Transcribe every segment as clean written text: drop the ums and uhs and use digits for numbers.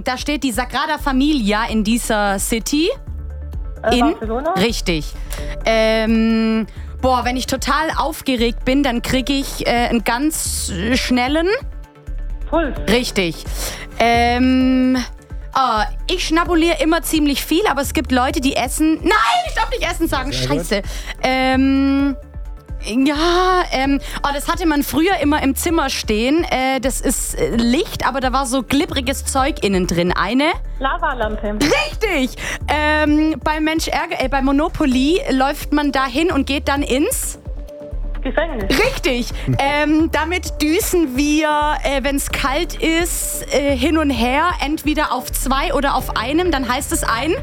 Da steht die Sagrada Familia in dieser City. Barcelona? Richtig. Wenn ich total aufgeregt bin, dann kriege ich einen ganz schnellen... Puls. Richtig. Ich schnabuliere immer ziemlich viel, aber es gibt Leute, die essen... Nein, ich darf nicht essen sagen. Sehr Scheiße. Das hatte man früher immer im Zimmer stehen. Das ist Licht, aber da war so glibbriges Zeug innen drin. Eine... Lavalampe. Richtig! Bei Monopoly läuft man da hin und geht dann ins... Gefängnis. Richtig! Damit düsen wir, wenn es kalt ist, hin und her, entweder auf 2 oder auf einem. Dann heißt es ein...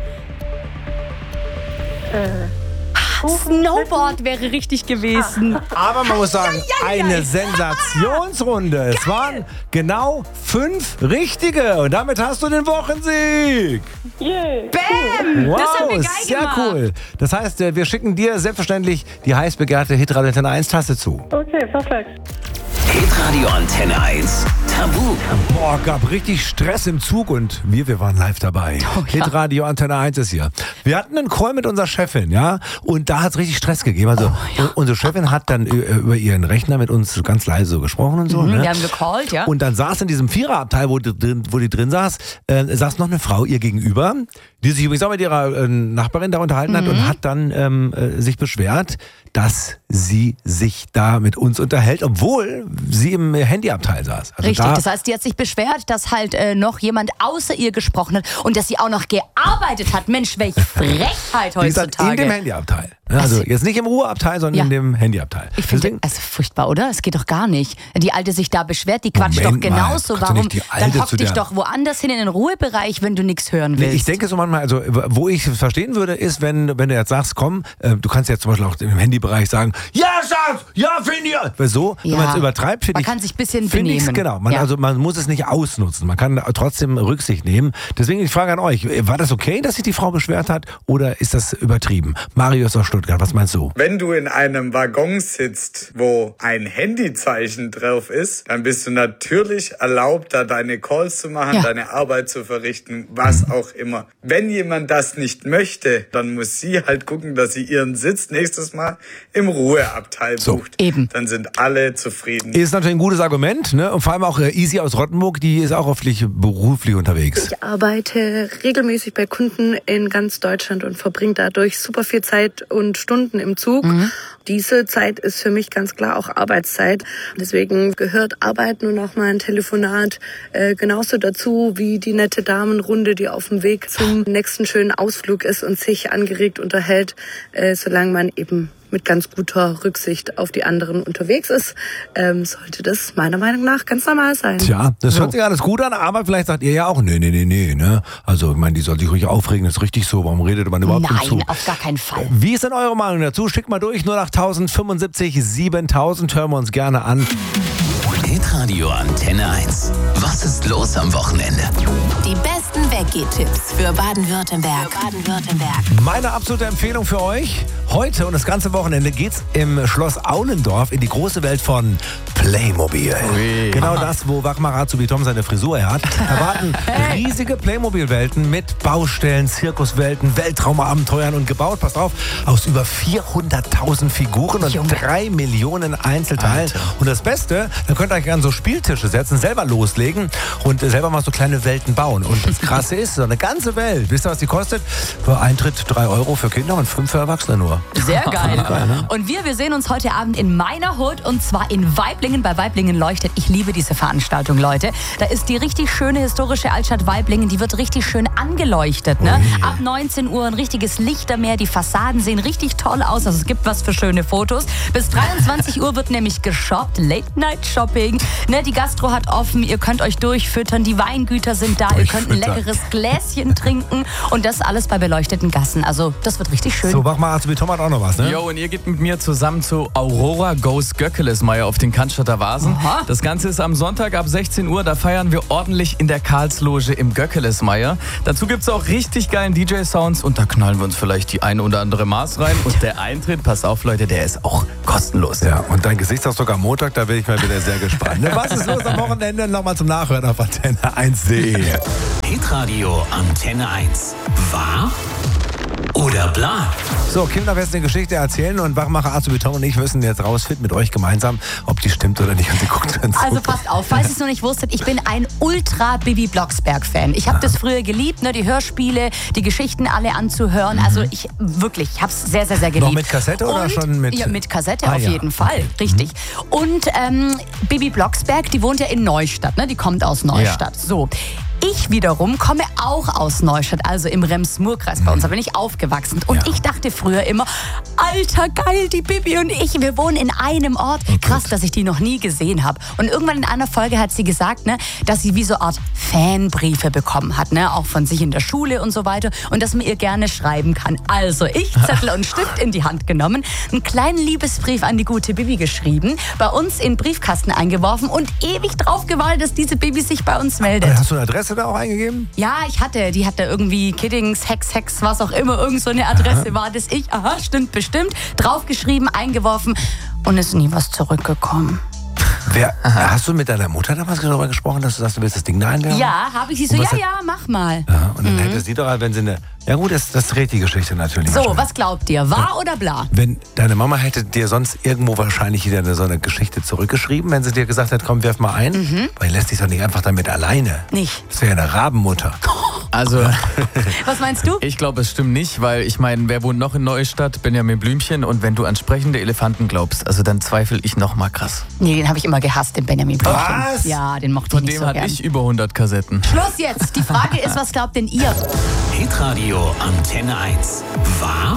Snowboard wäre richtig gewesen. Aber man muss sagen, eine Sensationsrunde. Es waren genau 5 richtige. Und damit hast du den Wochensieg. Yeah. Bam! Wow, Das haben wir geil sehr gemacht. cool. Das heißt, wir schicken dir selbstverständlich die heiß begehrte Hitradio Antenne 1 Tasse zu. Okay, perfekt. Hitradio Antenne 1 Tabu. Boah, gab richtig Stress im Zug und wir waren live dabei. Oh, ja. Hitradio Antenne 1 ist hier. Wir hatten einen Call mit unserer Chefin, ja, und da hat es richtig Stress gegeben. Also unsere Chefin hat dann über ihren Rechner mit uns ganz leise gesprochen und so. Ne? Wir haben gecallt, ja. Und dann saß in diesem Viererabteil, wo die drin saß, saß noch eine Frau ihr gegenüber, die sich übrigens auch mit ihrer Nachbarin da unterhalten hat und hat dann sich beschwert, dass sie sich da mit uns unterhält, obwohl sie im Handyabteil saß. Also Richtig, das heißt, die hat sich beschwert, dass halt noch jemand außer ihr gesprochen hat und dass sie auch noch gearbeitet hat. Mensch, welche Frechheit Wie gesagt, in dem heutzutage. Handyabteil. Also jetzt nicht im Ruheabteil, sondern in dem Handyabteil. Ich finde, also furchtbar, oder? Es geht doch gar nicht. Die Alte sich da beschwert, die quatscht Moment doch mal, genauso. kannst du Warum? nicht die Alte Dann hock zu dich der- doch woanders hin in den Ruhebereich, wenn du nichts hören willst. Nee, ich denke so manchmal, also wo ich es verstehen würde, ist, wenn du jetzt sagst, komm, du kannst jetzt zum Beispiel auch im Handybereich sagen, ja, Schatz, ja, finde ich. Weil so, wenn man es übertreibt, finde ich. Man kann sich ein bisschen Finde ich's, benehmen. genau. Ja. Also man muss es nicht ausnutzen. Man kann trotzdem Rücksicht nehmen. Deswegen die Frage an euch, war das okay, dass sich die Frau beschwert hat oder ist das übertrieben? Marius aus Stuttgart, was meinst du? Wenn du in einem Waggon sitzt, wo ein Handyzeichen drauf ist, dann bist du natürlich erlaubt, da deine Calls zu machen, deine Arbeit zu verrichten, was auch immer. Wenn jemand das nicht möchte, dann muss sie halt gucken, dass sie ihren Sitz nächstes Mal im Ruheabteil bucht. Eben. Dann sind alle zufrieden. Ist natürlich ein gutes Argument, ne? Und vor allem auch Easy aus Rottenburg, die ist auch beruflich unterwegs. Ich arbeite regelmäßig bei Kunden in ganz Deutschland und verbringe dadurch super viel Zeit und Stunden im Zug. Diese Zeit ist für mich ganz klar auch Arbeitszeit. Deswegen gehört Arbeiten und auch mal ein Telefonat genauso dazu wie die nette Damenrunde, die auf dem Weg zum nächsten schönen Ausflug ist und sich angeregt unterhält, solange man eben mit ganz guter Rücksicht auf die anderen unterwegs ist, sollte das meiner Meinung nach ganz normal sein. Tja, das hört sich alles gut an, aber vielleicht sagt ihr ja auch, nee, ne? Also, ich meine, die soll sich ruhig aufregen, das ist richtig so. Warum redet man überhaupt im Zug? Nein, auf gar keinen Fall. Wie ist denn eure Meinung dazu? Schickt mal durch, 08000 75 7000, hören wir uns gerne an. Hitradio Antenne 1. Was ist los am Wochenende? Die besten Weggehtipps für Baden-Württemberg. Meine absolute Empfehlung für euch, heute und das ganze Wochenende geht's im Schloss Aulendorf in die große Welt von Playmobil. Genau das, wo Wachmarat wie Tom seine Frisur hat. Erwarten riesige Playmobil-Welten mit Baustellen, Zirkuswelten, Weltraumabenteuern und gebaut, passt auf, aus über 400.000 Figuren und 3 Millionen Einzelteilen. Und das Beste, da könnt ihr euch an so Spieltische setzen, selber loslegen und selber mal so kleine Welten bauen. Und das Krasse ist, so eine ganze Welt, wisst ihr, was die kostet? Für Eintritt 3 Euro für Kinder und 5 für Erwachsene nur. Sehr geil. Und wir sehen uns heute Abend in meiner Hut und zwar in Waiblingen. Bei Waiblingen leuchtet. Ich liebe diese Veranstaltung, Leute. Da ist die richtig schöne historische Altstadt Waiblingen. Die wird richtig schön angeleuchtet. Ne? Ab 19 Uhr ein richtiges Lichtermeer. Die Fassaden sehen richtig toll aus. Also es gibt was für schöne Fotos. Bis 23 Uhr wird nämlich geshoppt. Late-Night-Shopping. Ne, die Gastro hat offen. Ihr könnt euch durchfüttern. Die Weingüter sind da. Ihr könnt ein leckeres Gläschen trinken und das alles bei beleuchteten Gassen. Also das wird richtig schön. So, Wachmarazu wie Tom hat auch noch was, ne? Jo, und ihr geht mit mir zusammen zu Aurora Goes Göckelesmeier auf den Cannstatter Vasen. Aha. Das Ganze ist am Sonntag ab 16 Uhr. Da feiern wir ordentlich in der Karlsloge im Göckelesmeier. Dazu gibt's auch richtig geilen DJ-Sounds und da knallen wir uns vielleicht die eine oder andere Maß rein. Und der Eintritt, passt auf Leute, der ist auch kostenlos. Ja, und dein Gesichtsausdruck am Montag, da bin ich mal wieder sehr gespannt. Ne? Was ist los am Wochenende? Nochmal zum Nachhören auf Antenne1.de. Hitradio Antenne 1. Wahr oder bla? So, Kinder werden eine Geschichte erzählen und Wachmacher Azu Beton und ich müssen jetzt rausfinden mit euch gemeinsam, ob die stimmt oder nicht. Und sie guckt dann so. Also passt auf, falls ihr es noch nicht wusstet, ich bin ein Ultra-Bibi Blocksberg-Fan. Ich habe das früher geliebt, ne, die Hörspiele, die Geschichten alle anzuhören. Also ich habe es sehr, sehr, sehr geliebt. Noch mit Kassette oder schon mit? Ja, mit Kassette auf jeden Fall, richtig. Und Bibi Blocksberg, die wohnt ja in Neustadt, ne? Die kommt aus Neustadt. Ja. So. Ich wiederum komme auch aus Neustadt, also im Rems-Murr-Kreis bei uns. Da bin ich aufgewachsen. Und ich dachte früher immer, alter, geil, die Bibi und ich, wir wohnen in einem Ort. Krass, dass ich die noch nie gesehen habe. Und irgendwann in einer Folge hat sie gesagt, ne, dass sie wie so eine Art Fanbriefe bekommen hat, ne, auch von sich in der Schule und so weiter. Und dass man ihr gerne schreiben kann. Also ich, Zettel und Stift in die Hand genommen, einen kleinen Liebesbrief an die gute Bibi geschrieben, bei uns in den Briefkasten eingeworfen und ewig drauf gewartet, dass diese Bibi sich bei uns meldet. Hast du eine Adresse da auch eingegeben? Ja, die hatte irgendwie Kiddings, Hex, was auch immer, irgend so eine Adresse war das ich. Aha, stimmt bestimmt. Draufgeschrieben, eingeworfen und ist nie was zurückgekommen. Hast du mit deiner Mutter damals darüber gesprochen, dass du sagst, du willst das Ding da einwerfen? Ja, habe ich sie so, ja, mach mal. Ja, und dann hätte sie doch, wenn sie eine... Ja gut, das dreht die Geschichte natürlich. So, manchmal. Was glaubt ihr? Wahr oder bla? Wenn deine Mama hätte dir sonst irgendwo wahrscheinlich wieder so eine Geschichte zurückgeschrieben, wenn sie dir gesagt hat, komm, werf mal ein, weil die lässt sich doch nicht einfach damit alleine. Nicht. Das wäre ja eine Rabenmutter. Also, was meinst du? Ich glaube, es stimmt nicht, weil ich meine, wer wohnt noch in Neustadt? Benjamin Blümchen. Und wenn du an sprechende Elefanten glaubst, also dann zweifle ich noch mal krass. Nee, den habe ich immer gehasst, den Benjamin Blümchen. Was? Ja, den mochte ich nicht so gern. Von dem hatte ich über 100 Kassetten. Schluss jetzt. Die Frage ist, was glaubt denn ihr? Hitradio Antenne 1. Wahr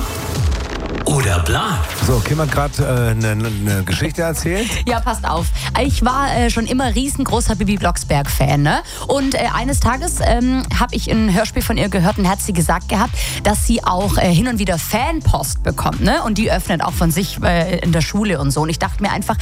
oder bla? So, Kim hat gerade eine Geschichte erzählt. Ja, passt auf. Ich war schon immer riesengroßer Bibi Blocksberg-Fan. Ne? Und eines Tages habe ich ein Hörspiel von ihr gehört und hat sie gesagt gehabt, dass sie auch hin und wieder Fanpost bekommt. Ne? Und die öffnet auch von sich in der Schule und so. Und ich dachte mir einfach,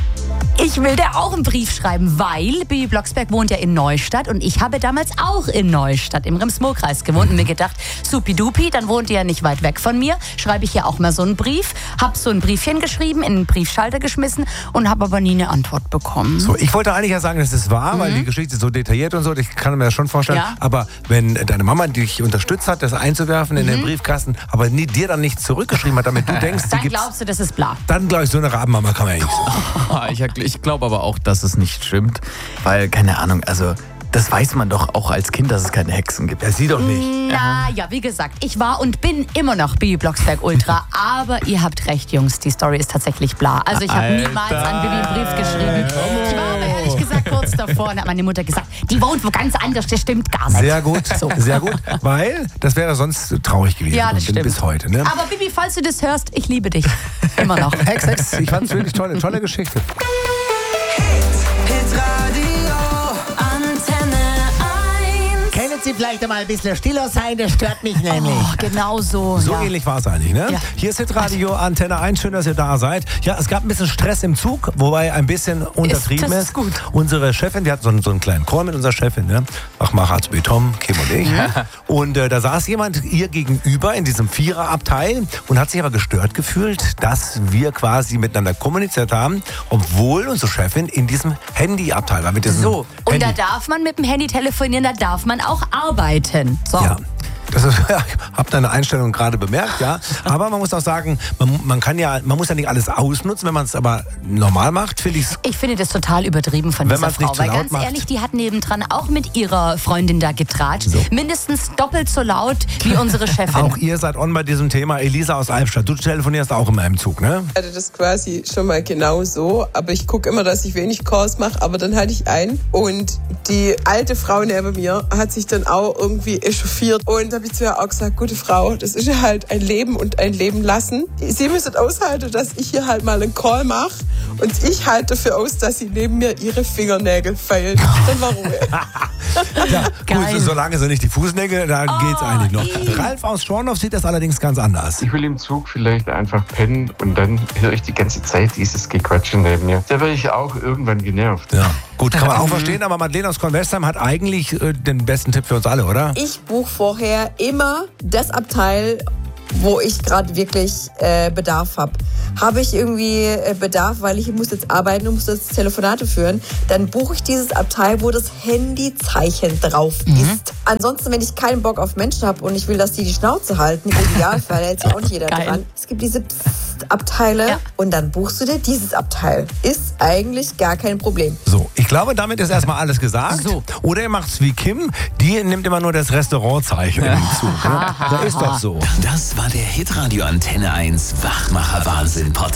ich will der auch einen Brief schreiben, weil Bibi Blocksberg wohnt ja in Neustadt und ich habe damals auch in Neustadt im Rems-Murr-Kreis gewohnt und mir gedacht, supidupi, dann wohnt ihr ja nicht weit weg von mir, schreibe ich ja auch mal so einen Brief, habe so ein Briefchen geschrieben, in den Briefschalter geschmissen und habe aber nie eine Antwort bekommen. So, ich wollte eigentlich ja sagen, dass es wahr, weil die Geschichte ist so detailliert und so, ich kann mir das schon vorstellen, ja. Aber wenn deine Mama dich unterstützt hat, das einzuwerfen in den Briefkasten, aber dir dann nichts zurückgeschrieben hat, damit du denkst, dann glaubst du, das ist bla. Dann glaube ich, so eine Rabenmama kann man ja nicht. Ich glaube aber auch, dass es nicht stimmt, weil, keine Ahnung, also das weiß man doch auch als Kind, dass es keine Hexen gibt. Ja, sie doch nicht. Na ja, wie gesagt, ich war und bin immer noch Bibi Blocksberg Ultra, aber ihr habt recht, Jungs, die Story ist tatsächlich bla. Also ich habe niemals an Bibi einen Brief geschrieben. Ich war aber ehrlich gesagt kurz davor und hat meine Mutter gesagt, die wohnt wo ganz anders, das stimmt gar nicht. Sehr gut, sehr gut, weil das wäre sonst traurig gewesen. Ja, das stimmt. Bis heute. Ne? Aber Bibi, falls du das hörst, ich liebe dich. Immer noch. Hex, ich fand es wirklich tolle Geschichte. Sie vielleicht einmal ein bisschen stiller sein, das stört mich nämlich. Oh, genau so. So ähnlich war es eigentlich, ne? Ja. Hier ist Hitradio Antenne 1, schön, dass ihr da seid. Ja, es gab ein bisschen Stress im Zug, wobei ein bisschen untertrieben ist. Gut. Unsere Chefin, wir hatten so einen kleinen Chor mit unserer Chefin, ne? Wachmacher Azu Tom, Kim und ich. Und da saß jemand ihr gegenüber in diesem Viererabteil und hat sich aber gestört gefühlt, dass wir quasi miteinander kommuniziert haben, obwohl unsere Chefin in diesem Handyabteil war. Mit diesem so, und Handy. da darf man mit dem Handy telefonieren, da darf man auch arbeiten. So. Ja. Das ist, ich habe deine Einstellung gerade bemerkt, ja. Aber man muss auch sagen, man muss ja nicht alles ausnutzen, wenn man es aber normal macht, finde ich. Ich finde das total übertrieben von dieser Frau, weil ganz ehrlich, die hat nebendran auch mit ihrer Freundin da getratscht. So. Mindestens doppelt so laut wie unsere Chefin. Auch ihr seid on bei diesem Thema. Elisa aus Albstadt, du telefonierst auch immer im Zug, ne? Ich hatte das quasi schon mal genau so, aber ich gucke immer, dass ich wenig Calls mache, aber dann hatte ich einen und die alte Frau neben mir hat sich dann auch irgendwie echauffiert und habe ich zu ihr auch gesagt, gute Frau, das ist ja halt ein Leben und ein Leben lassen. Sie müssen aushalten, dass ich hier halt mal einen Call mache und ich halte dafür aus, dass sie neben mir ihre Fingernägel feilt. Dann war Ruhe. Ja, gut, solange sie nicht die Fußnägel, da geht's eigentlich noch. Ralf aus Schorndorf sieht das allerdings ganz anders. Ich will im Zug vielleicht einfach pennen und dann höre ich die ganze Zeit dieses Gequatsche neben mir. Da werde ich auch irgendwann genervt. Ja, gut, kann man auch verstehen, aber Madeleine aus Kornwestheim hat eigentlich den besten Tipp für uns alle, oder? Ich buche vorher immer das Abteil, wo ich gerade wirklich Bedarf habe. Habe ich irgendwie Bedarf, weil ich muss jetzt arbeiten und muss jetzt Telefonate führen, dann buche ich dieses Abteil, wo das Handyzeichen drauf ist. Ansonsten, wenn ich keinen Bock auf Menschen habe und ich will, dass die Schnauze halten, im Idealfall hält sich auch nicht jeder dran. Es gibt diese Abteile und dann buchst du dir dieses Abteil. Ist eigentlich gar kein Problem. So, ich glaube, damit ist erstmal alles gesagt. So. Oder ihr macht's wie Kim, die nimmt immer nur das Restaurantzeichen im Zug. Ne? Da ist doch so. Das war der Hitradio Antenne 1 Wachmacher Wahnsinn Podcast.